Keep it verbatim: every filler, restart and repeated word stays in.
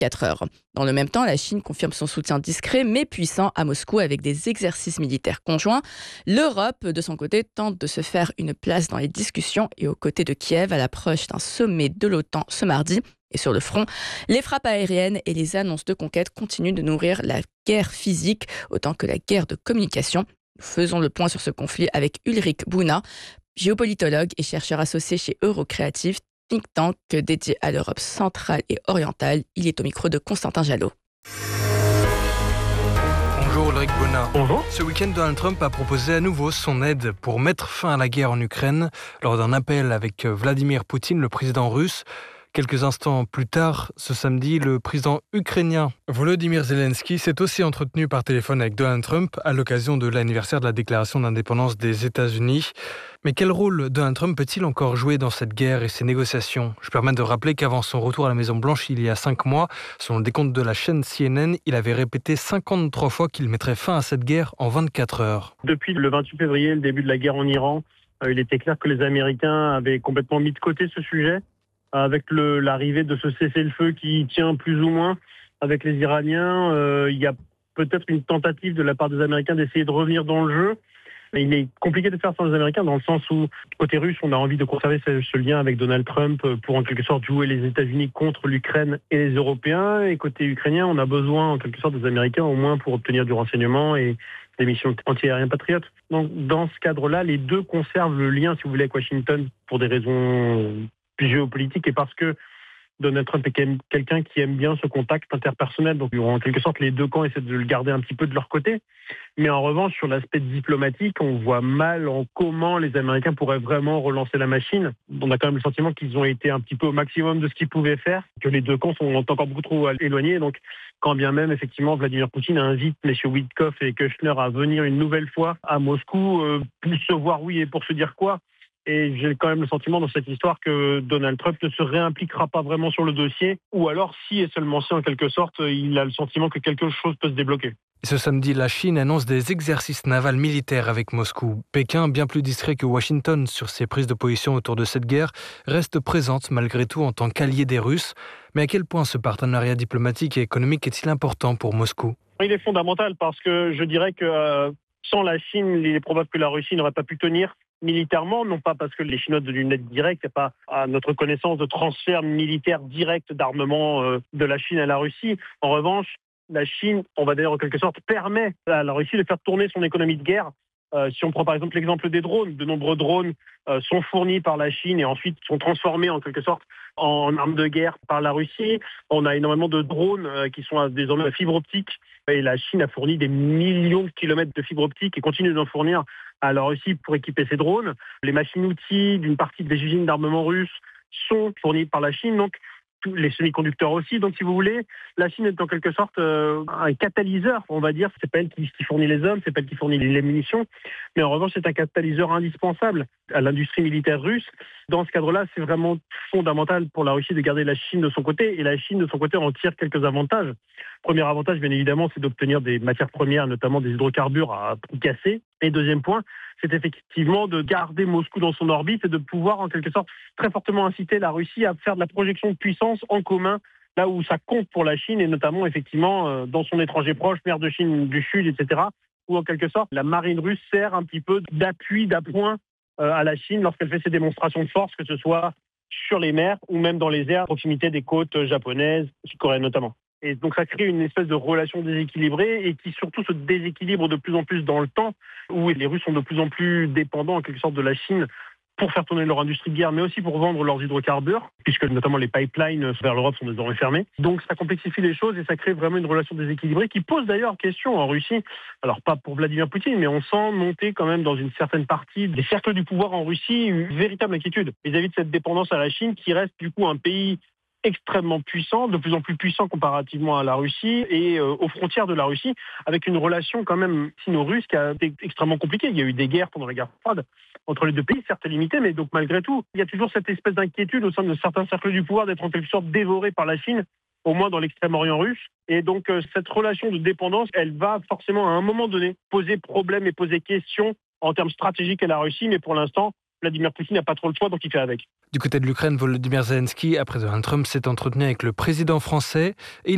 vingt-quatre heures. Dans le même temps, la Chine confirme son soutien discret mais puissant à Moscou avec des exercices militaires conjoints. L'Europe, de son côté, tente de se faire une place dans les discussions et aux côtés de Kiev à l'approche d'un sommet de l'OTAN ce mardi. Et sur le front, les frappes aériennes et les annonces de conquête continuent de nourrir la guerre physique autant que la guerre de communication. Nous faisons le point sur ce conflit avec Ulrich Buna, géopolitologue et chercheur associé chez Eurocreative, think tank dédié à l'Europe centrale et orientale. Il est au micro de Constantin Jallot. Bonjour Ulrich Buna. Bonjour. Ce week-end, Donald Trump a proposé à nouveau son aide pour mettre fin à la guerre en Ukraine lors d'un appel avec Vladimir Poutine, le président russe. Quelques instants plus tard, ce samedi, le président ukrainien Volodymyr Zelensky s'est aussi entretenu par téléphone avec Donald Trump à l'occasion de l'anniversaire de la déclaration d'indépendance des États-Unis. Mais quel rôle Donald Trump peut-il encore jouer dans cette guerre et ces négociations ? Je permets de rappeler qu'avant son retour à la Maison-Blanche il y a cinq mois, selon le décompte de la chaîne C N N, il avait répété cinquante-trois fois qu'il mettrait fin à cette guerre en vingt-quatre heures. Depuis le vingt-huit février, le début de la guerre en Iran, il était clair que les Américains avaient complètement mis de côté ce sujet. Avec le, l'arrivée de ce cessez-le-feu qui tient plus ou moins avec les Iraniens, euh, il y a peut-être une tentative de la part des Américains d'essayer de revenir dans le jeu. Mais il est compliqué de faire sans les Américains dans le sens où, côté russe, on a envie de conserver ce, ce lien avec Donald Trump pour en quelque sorte jouer les États-Unis contre l'Ukraine et les Européens. Et côté ukrainien, on a besoin en quelque sorte des Américains au moins pour obtenir du renseignement et des missions anti-aériennes patriotes. Donc dans ce cadre-là, les deux conservent le lien, si vous voulez, avec Washington pour des raisons géopolitique et parce que Donald Trump est quand même quelqu'un qui aime bien ce contact interpersonnel. Donc, en quelque sorte, les deux camps essaient de le garder un petit peu de leur côté. Mais en revanche, sur l'aspect diplomatique, on voit mal en comment les Américains pourraient vraiment relancer la machine. On a quand même le sentiment qu'ils ont été un petit peu au maximum de ce qu'ils pouvaient faire, que les deux camps sont encore beaucoup trop éloignés. Donc, quand bien même, effectivement, Vladimir Poutine invite M. Witkoff et Kushner à venir une nouvelle fois à Moscou euh, pour se voir oui et pour se dire quoi. Et j'ai quand même le sentiment dans cette histoire que Donald Trump ne se réimpliquera pas vraiment sur le dossier, ou alors si et seulement si en quelque sorte, il a le sentiment que quelque chose peut se débloquer. Ce samedi, la Chine annonce des exercices navals militaires avec Moscou. Pékin, bien plus discret que Washington sur ses prises de position autour de cette guerre, reste présente malgré tout en tant qu'allié des Russes. Mais à quel point ce partenariat diplomatique et économique est-il important pour Moscou ? Il est fondamental parce que je dirais que euh, sans la Chine, il est probable que la Russie n'aurait pas pu tenir militairement, non pas parce que les Chinois donnent une aide directe, il n'y a pas, à notre connaissance, de transfert militaire direct d'armement euh, de la Chine à la Russie. En revanche, la Chine, on va dire en quelque sorte, permet à la Russie de faire tourner son économie de guerre. Euh, si on prend par exemple l'exemple des drones, de nombreux drones euh, sont fournis par la Chine et ensuite sont transformés en quelque sorte en armes de guerre par la Russie. On a énormément de drones euh, qui sont désormais à fibre optique et la Chine a fourni des millions de kilomètres de fibre optique et continue d'en fournir à la Russie pour équiper ses drones. Les machines-outils d'une partie des usines d'armement russes sont fournies par la Chine, donc tous les semi-conducteurs aussi. Donc, si vous voulez, la Chine est en quelque sorte euh, un catalyseur, on va dire. C'est pas elle qui, qui fournit les hommes, c'est pas elle qui fournit les munitions, mais en revanche, c'est un catalyseur indispensable à l'industrie militaire russe. Dans ce cadre-là, c'est vraiment fondamental pour la Russie de garder la Chine de son côté, et la Chine de son côté en tire quelques avantages. Premier avantage, bien évidemment, c'est d'obtenir des matières premières, notamment des hydrocarbures à prix cassé. Et deuxième point, c'est effectivement de garder Moscou dans son orbite et de pouvoir en quelque sorte très fortement inciter la Russie à faire de la projection de puissance en commun, là où ça compte pour la Chine et notamment effectivement dans son étranger proche, mer de Chine du Sud, et cetera, où en quelque sorte la marine russe sert un petit peu d'appui, d'appoint à la Chine lorsqu'elle fait ses démonstrations de force, que ce soit sur les mers ou même dans les airs à proximité des côtes japonaises, sud-coréennes notamment. Et donc ça crée une espèce de relation déséquilibrée et qui surtout se déséquilibre de plus en plus dans le temps, où les Russes sont de plus en plus dépendants en quelque sorte de la Chine pour faire tourner leur industrie de guerre, mais aussi pour vendre leurs hydrocarbures, puisque notamment les pipelines vers l'Europe sont désormais fermés. Donc ça complexifie les choses et ça crée vraiment une relation déséquilibrée qui pose d'ailleurs question en Russie. Alors pas pour Vladimir Poutine, mais on sent monter quand même dans une certaine partie des cercles du pouvoir en Russie une véritable inquiétude vis-à-vis de cette dépendance à la Chine qui reste du coup un pays extrêmement puissant, de plus en plus puissant comparativement à la Russie et euh, aux frontières de la Russie, avec une relation quand même sino-russe qui a été extrêmement compliquée. Il y a eu des guerres pendant la guerre froide entre les deux pays, certes limitées, mais donc malgré tout, il y a toujours cette espèce d'inquiétude au sein de certains cercles du pouvoir d'être en quelque sorte dévorés par la Chine, au moins dans l'extrême-orient russe. Et donc euh, cette relation de dépendance, elle va forcément à un moment donné poser problème et poser question en termes stratégiques à la Russie, mais pour l'instant, Vladimir Poutine n'a pas trop le choix, donc il fait avec. Du côté de l'Ukraine, Volodymyr Zelensky, après Donald Trump, s'est entretenu avec le président français et il